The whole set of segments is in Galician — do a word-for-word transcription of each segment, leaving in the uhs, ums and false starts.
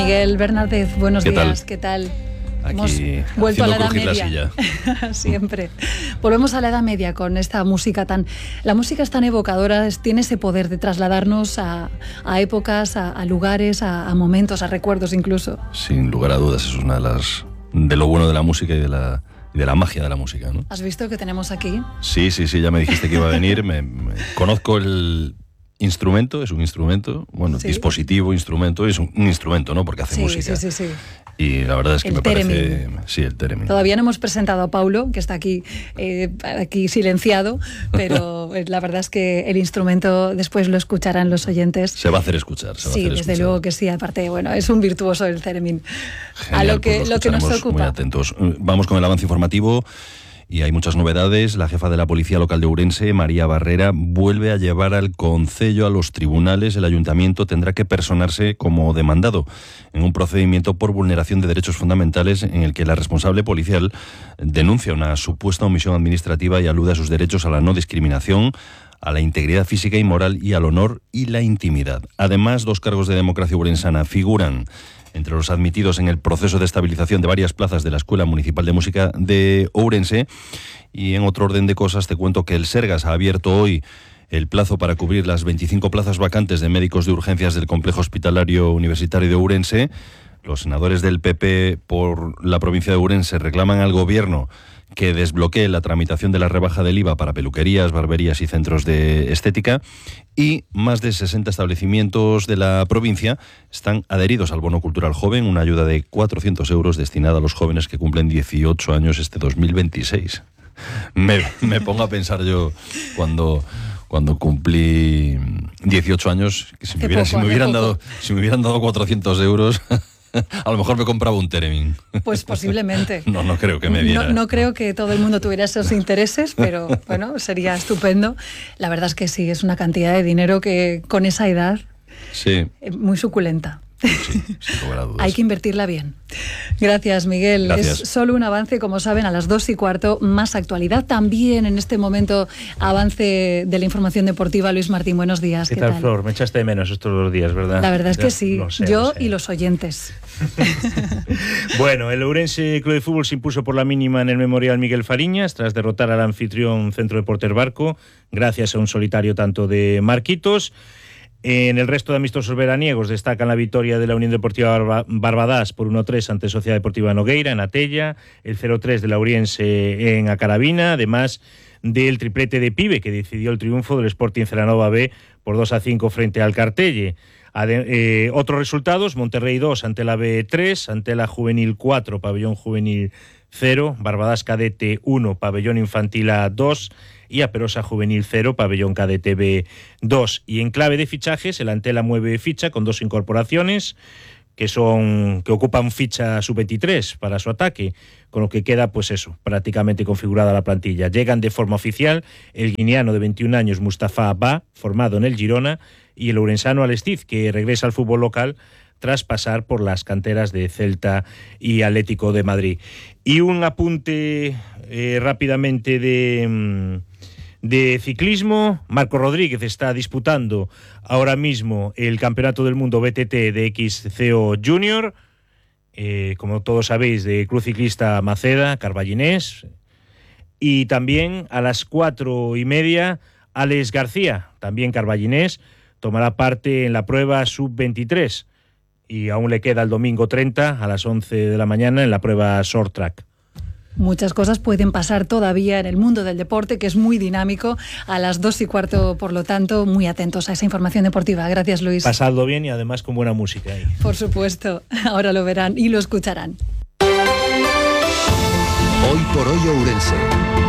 Miguel Bernárdez, buenos ¿Qué días, tal? ¿qué tal? Aquí, Hemos vuelto a la Edad la Media. Siempre. Volvemos a la Edad Media con esta música tan... La música es tan evocadora, es, tiene ese poder de trasladarnos a, a épocas, a, a lugares, a, a momentos, a recuerdos incluso. Sin lugar a dudas, eso es una de las... de lo bueno de la música y de la... de la magia de la música, ¿no? ¿Has visto que tenemos aquí? Sí, sí, sí, ya me dijiste que iba a venir. me, me... Conozco el instrumento, es un instrumento, bueno, ¿sí? Dispositivo, instrumento, es un, un instrumento, ¿no? Porque hace sí, música. Sí, sí, sí. Y la verdad es que el me theremin. parece... Sí, el theremin. Todavía no hemos presentado a Paulo, que está aquí, eh, aquí silenciado, pero la verdad es que el instrumento después lo escucharán los oyentes. Se va a hacer escuchar. Se va sí, a hacer desde escuchar. luego que sí. Aparte, bueno, es un virtuoso el theremin. Genial, a lo que, pues lo que nos ocupa. Muy atentos. Vamos con el avance informativo. Y hay muchas novedades. La jefa de la Policía Local de Ourense, María Barrera, vuelve a llevar al concello a los tribunales. El ayuntamiento tendrá que personarse como demandado en un procedimiento por vulneración de derechos fundamentales en el que la responsable policial denuncia una supuesta omisión administrativa y alude a sus derechos a la no discriminación, a la integridad física y moral y al honor y la intimidad. Además, dos cargos de democracia ourensana figuran entre los admitidos en el proceso de estabilización de varias plazas de la Escuela Municipal de Música de Ourense. Y en otro orden de cosas te cuento que el Sergas ha abierto hoy el plazo para cubrir las veinticinco plazas vacantes de médicos de urgencias del Complejo Hospitalario Universitario de Ourense. Los senadores del P P por la provincia de Ourense reclaman al Gobierno que desbloquee la tramitación de la rebaja del I V A para peluquerías, barberías y centros de estética. Y más de sesenta establecimientos de la provincia están adheridos al Bono Cultural Joven, una ayuda de cuatrocientos euros destinada a los jóvenes que cumplen dieciocho años este dos mil veintiséis. Me, me pongo a pensar yo cuando... cuando cumplí dieciocho años, que si me, hubiera, poco, si, me hubieran dado, si me hubieran dado cuatrocientos euros, a lo mejor me compraba un theremin. Pues posiblemente. No, no creo que me diera. No, no creo que todo el mundo tuviera esos intereses, pero bueno, sería estupendo. La verdad es que sí, es una cantidad de dinero que con esa edad, sí, muy suculenta. Sí, sin lugar a dudas. Hay que invertirla bien. Gracias, Miguel. Gracias. Es solo un avance, como saben, a las dos y cuarto, más actualidad. También en este momento, avance de la información deportiva. Luis Martín, buenos días. ¿Qué, ¿Qué tal, tal, Flor? Me echaste de menos estos dos días, ¿verdad? La verdad es que sí. Lo sé, Yo lo sé. Y los oyentes. Bueno, el Ourense Club de Fútbol se impuso por la mínima en el Memorial Miguel Fariñas tras derrotar al anfitrión Centro Deportes Barco, gracias a un solitario tanto de Marquitos. En el resto de amistosos veraniegos destacan la victoria de la Unión Deportiva Barba- Barbadás por uno tres ante Sociedad Deportiva Nogueira en Atella, el cero tres de la Ouriense en A Carabina, además del triplete de Pibe que decidió el triunfo del Sporting Celanova B por dos a cinco frente al Cartelle. Ade- eh, otros resultados: Monterrey dos ante la B tres, ante la Juvenil cuatro, Pabellón Juvenil cero, Barbadás Cadete uno, Pabellón Infantil A dos y Aperosa Juvenil cero, Pabellón Cadete B dos. Y en clave de fichajes, el Antela mueve ficha con dos incorporaciones que son que ocupan ficha sub veintitrés para su ataque, con lo que queda, pues eso, prácticamente configurada la plantilla. Llegan de forma oficial el guineano de veintiún años Mustafa Ba, formado en el Girona, y el ourensano Alestiz, que regresa al fútbol local tras pasar por las canteras de Celta y Atlético de Madrid. Y un apunte eh, rápidamente de, de ciclismo. Marco Rodríguez está disputando ahora mismo el Campeonato del Mundo B T T de X C O Junior, eh, como todos sabéis, de Club Ciclista Maceda, Carballinés. Y también a las cuatro y media, Alex García, también carballinés, tomará parte en la prueba sub veintitrés. Y aún le queda el domingo treinta a las once de la mañana en la prueba short track. Muchas cosas pueden pasar todavía en el mundo del deporte, que es muy dinámico. A las dos y cuarto, por lo tanto, muy atentos a esa información deportiva. Gracias, Luis. Pasadlo bien y además con buena música ahí. Por supuesto, ahora lo verán y lo escucharán. Hoy por hoy Ourense.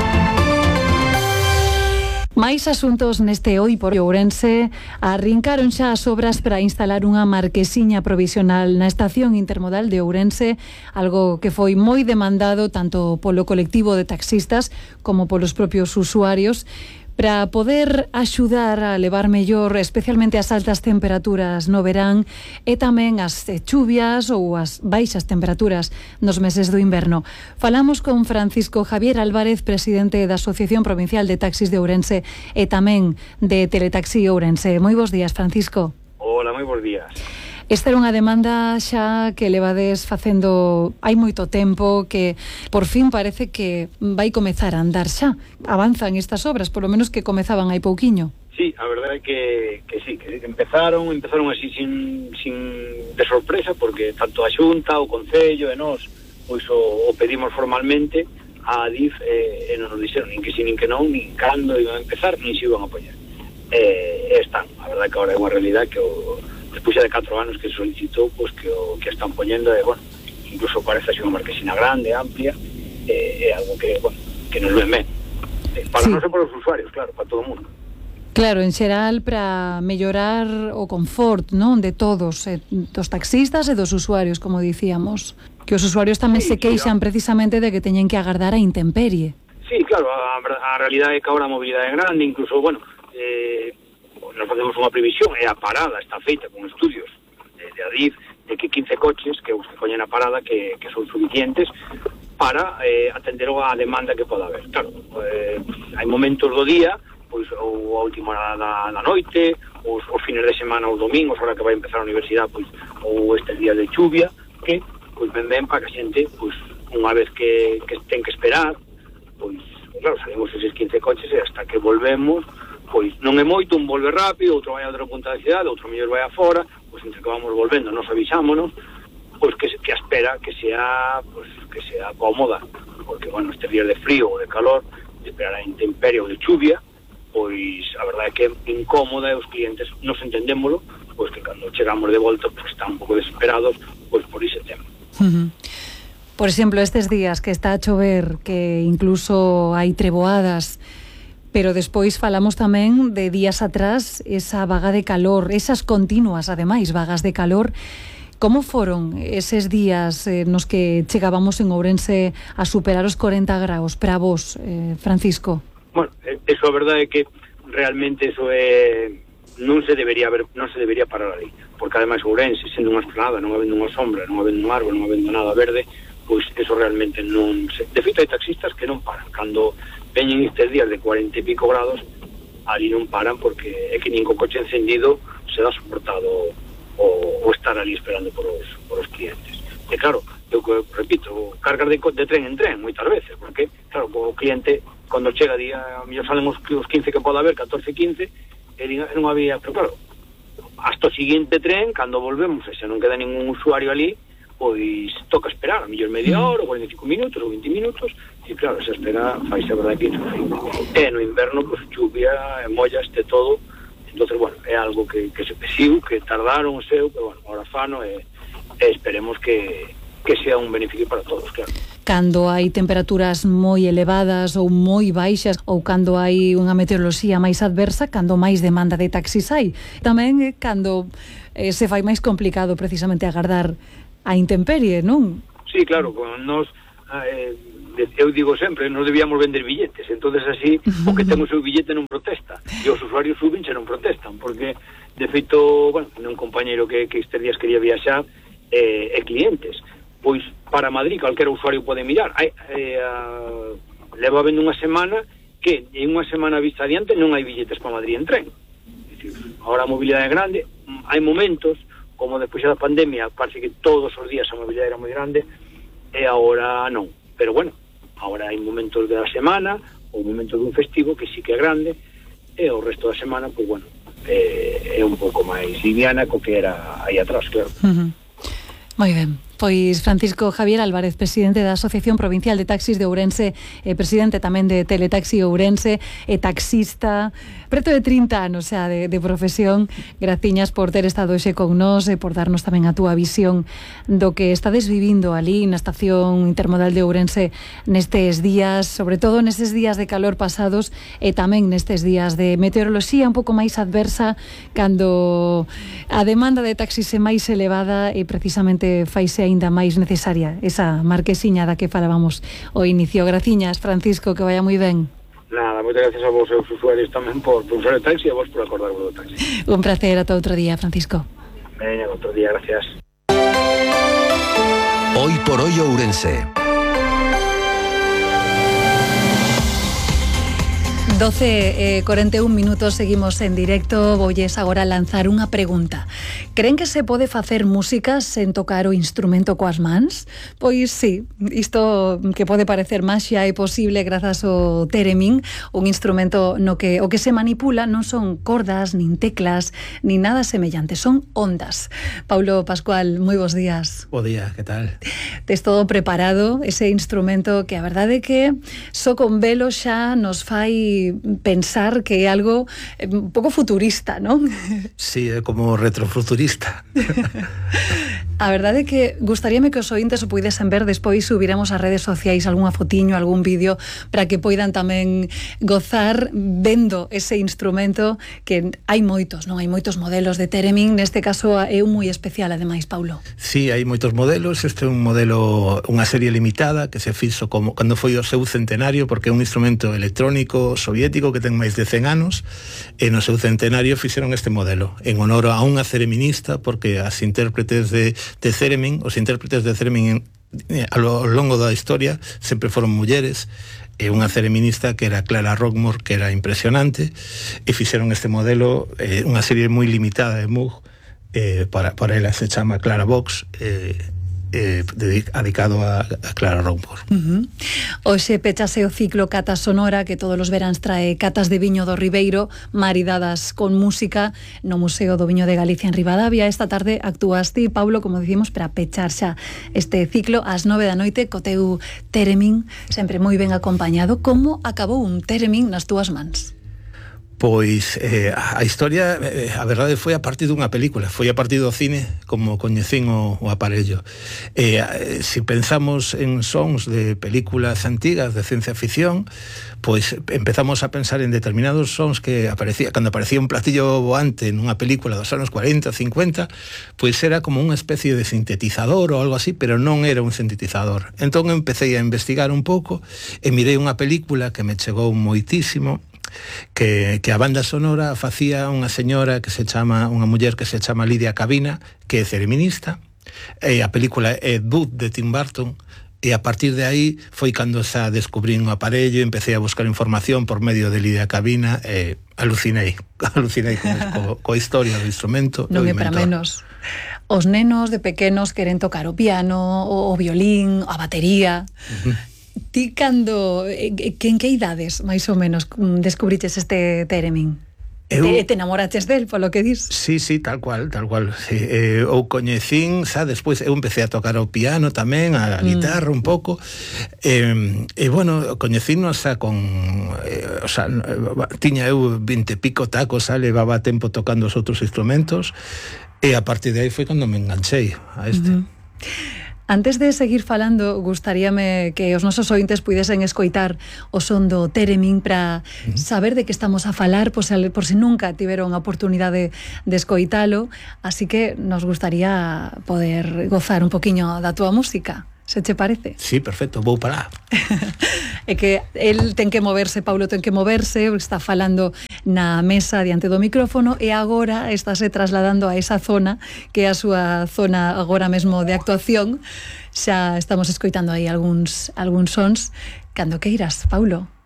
Mais asuntos neste Hoy por Ourense. Arrincaron xa as obras para instalar unha marquesiña provisional na estación intermodal de Ourense, algo que foi moi demandado tanto polo colectivo de taxistas como polos propios usuarios, para poder axudar a levar mellor especialmente as altas temperaturas no verán e tamén as chuvias ou as baixas temperaturas nos meses do inverno. Falamos con Francisco Javier Álvarez, presidente da Asociación Provincial de Taxis de Ourense e tamén de Teletaxi Ourense. Moi bons días, Francisco. Hola, moi bons días. Esta era unha demanda xa que levades facendo hai moito tempo, que por fin parece que vai comezar a andar xa. Avanzan estas obras, polo menos que comezaban hai pouquiño. Sí, a verdade é que, que sí, que empezaron, empezaron así sin, sin de sorpresa, porque tanto a Xunta, o Concello e nós, pois o, o pedimos formalmente a Adif eh, e non nos dixeron nin que sí, nin que non, nin cando iban a empezar, nin se iban a apoiar. E eh, están, a verdade que agora é unha realidade que o despois de catro anos que se solicitou, pois que o que están poñendo é, bueno, incluso parece así unha marquesina grande, amplia, é, é algo que, bueno, que nos ven ben. Para sí. Non ser para os usuarios, claro, para todo o mundo. Claro, en xeral para mellorar o confort, non, de todos, eh, dos taxistas e dos usuarios, como dicíamos. Que os usuarios tamén sí, se queixan sí, precisamente de que teñen que agardar a intemperie. Sí, claro, a, a realidade é que agora a mobilidade é grande, incluso, bueno, eh, nos facemos unha previsión, e a parada está feita con estudios de, de Adif, de que quince coches que os que poñen a parada que, que son suficientes para eh, atender a demanda que poda haber. Claro, eh, hai momentos do día, pois ou a última hora da, da noite, os, os fines de semana, os domingos, ahora que vai empezar a universidade, pois ou estes días de chuvia, que pois ven ben para que a xente, pois unha vez que, que ten que esperar, pois claro, salimos eses quince coches e hasta que volvemos, pois non é moito, un volve rápido, outro vai a outra punta da cidade, outro mellor vai afora, pois entre que vamos volvendo, nos avisámonos, pois que, que a espera que sea, pois, que sea cómoda, porque, bueno, este día de frío ou de calor, de esperar a intemperie ou de chuvia, pois a verdade é que é incómoda e os clientes nos entendémolo, pois que cando chegamos de volta, pois están un pouco desesperados, pois por ese tema. Uh-huh. Por exemplo, estes días que está a chover, que incluso hai treboadas, pero despois falamos tamén de días atrás esa vaga de calor, esas continuas, ademais, vagas de calor. Como foron eses días eh, nos que chegábamos en Ourense a superar os corenta graus para vos, eh, Francisco? Bueno, eso a verdade é que realmente eso é non se debería ver, non se debería parar ali, porque ademais Ourense, sendo unha esplanada, non habendo unha sombra, non habendo un árbol, non habendo nada verde, pois eso realmente non se... De feito, hai taxistas que non paran. Cando veñen estes días de cuarenta e pico grados, ali non paran, porque é que nin co coche encendido se dá soportado o, o estar ali esperando por os, por os clientes. E claro, eu repito, cargas de, de tren en tren, moitas veces, porque, claro, o cliente, cando chega a día, a mellor salen os, os quince que pode haber, catorce, quince, e non había, pero claro, hasta o seguinte tren, cando volvemos, e se non queda ningún usuario ali, pois toca esperar, a mellor media hora, ou cuarenta e cinco minutos, ou vinte minutos, e claro, esa espera faise a verdade que insufrible. E no inverno, pois, chuvia, molla, este todo, entonces, bueno, é algo que, que se pesiu, que tardaron o seu, pero bueno, ahora fano, e, e esperemos que, que sea un beneficio para todos, claro. Cando hai temperaturas moi elevadas ou moi baixas, ou cando hai unha meteoroloxía máis adversa, cando máis demanda de taxis hai. Tamén é cando eh, se fai máis complicado precisamente agardar a intemperie, non? Sí, claro, con nos eh, eu digo sempre, nos debíamos vender billetes, entonces así o que ten o seu billete non protesta, e os usuarios suben e non protestan, porque de feito, bueno, un compañeiro que, que estes días quería viaxar eh, e clientes, pois para Madrid calquera usuario pode mirar, hai, eh, a, leva vendo unha semana que en unha semana vista adiante non hai billetes para Madrid en tren. Decir, agora a mobilidade é grande, hai momentos como despois da pandemia, parece que todos os días a mobilidade era moi grande, e agora non. Pero bueno, agora hai momentos da semana, ou momentos dun festivo, que sí que é grande, e o resto da semana, pois bueno, é, é un pouco máis liviana co que era aí atrás, claro. Uh-huh. Moi ben. Pois Francisco Javier Álvarez, presidente da Asociación Provincial de Taxis de Ourense, e presidente tamén de Teletaxi Ourense, e taxista, preto de trinta anos xa de, de profesión. Graciñas por ter estado hoxe con nós e por darnos tamén a túa visión do que estades vivindo ali na Estación Intermodal de Ourense nestes días, sobre todo nestes días de calor pasados, e tamén nestes días de meteoroloxía un pouco máis adversa, cando a demanda de taxis é máis elevada e precisamente faise aínda máis necesaria esa marquesiña da que falábamos ao inicio. Graciñas, Francisco, que vaya moi ben. Nada, moitas gracias a vos e aos usuarios tamén por, por usar o taxi e a vos por acordarvos do taxi. Un placer, ata outro día, Francisco. Veña, outro día, gracias. Hoy por hoy Ourense. doce e cuarenta y un minutos, seguimos en directo. Voulles agora lanzar unha pregunta. Creen que se pode facer música sen tocar o instrumento coas mans? Pois sí, isto que pode parecer maxia é posible grazas ao theremin, un instrumento no que o que se manipula non son cordas, nin teclas, nin nada semellante, son ondas. Paulo Pascual, moi bons días. Bo día, que tal? Tes todo preparado, ese instrumento que a verdade é que só con velo xa nos fai pensar que é algo un pouco futurista, non? Sí, é como retrofuturista. A verdade é que gustaríame que os ointes o puidesen ver, despois subiremos ás redes sociais algunha fotiño, algún vídeo para que poidan tamén gozar vendo ese instrumento, que hai moitos, non? Hai moitos modelos de theremin, neste caso é un moi especial ademais, Paulo. Sí, hai moitos modelos, este é un modelo, unha serie limitada que se fixo como cando foi o seu centenario, porque é un instrumento electrónico soviético que ten máis de cen anos, e no seu centenario fixeron este modelo en honor a unha thereminista, porque as intérpretes de de theremin, os intérpretes de theremin a lo longo da historia sempre foron mulleres, e unha thereminista que era Clara Rockmore, que era impresionante, e fixeron este modelo, eh, unha serie moi limitada de Moog, eh, para, para ela se chama Clara Box, eh, eh, dedicado a, a Clara Rockmore. Uh-huh. Hoxe pechase o ciclo Cata Sonora, que todos os veráns trae catas de viño do Ribeiro, maridadas con música, no Museo do Viño de Galicia en Ribadavia. Esta tarde actúas ti, Paulo, como dicimos, para pechar xa este ciclo ás nove da noite co teu theremin, sempre moi ben acompañado. Como acabou un theremin nas túas mans? Pois eh, a historia, eh, a verdade, foi a partir dunha película, foi a partir do cine como coñecín o, o aparello. Eh, eh, se pensamos en sons de películas antigas de ciencia ficción, pois empezamos a pensar en determinados sons que aparecía, cando aparecía un platillo voante nunha película dos anos cuarenta, cincuenta, pois era como unha especie de sintetizador ou algo así, pero non era un sintetizador. Entón empecé a investigar un pouco e mirei unha película que me chegou moitísimo, que, que a banda sonora facía unha señora que se chama, unha muller que se chama Lidia Cabina, que é thereminista, e a película é Bud de Tim Burton, e a partir de aí foi cando xa descubrín o aparello, empecé a buscar información por medio de Lidia Cabina, e alucinei, alucinei con, co, coa historia do instrumento. Non é para menos. Os nenos de pequenos queren tocar o piano, o, o violín, a batería. Uh-huh. Ti cando, que en que idades, máis ou menos, descubriches este theremin? Eu, te, te enamoraches del, polo que dis? Sí, sí, tal cual, tal cual. Sí, eh, ou coñecín, xa despois eu empecé a tocar o piano tamén, a guitarra mm. un pouco. E, eh, bueno, coñecínos xa con... Eh, o sea, tiña eu vinte pico tacos, xa levaba tempo tocando os outros instrumentos, e a partir de aí foi cando me enganchei a este. Mm-hmm. Antes de seguir falando, gustaríame que os nosos ointes puidesen escoitar o son do theremin para uh-huh. saber de que estamos a falar, por se, por se nunca tiveron a oportunidade de escoitalo, así que nos gustaría poder gozar un poquinho da túa música. Se che parece? Sí, perfecto, vou para. É que el ten que moverse, Paulo ten que moverse, está falando na mesa diante do micrófono e agora estáse trasladando a esa zona que é a súa zona agora mesmo de actuación. Xa estamos escoitando aí algúns, algúns sons. Cando queiras, Paulo.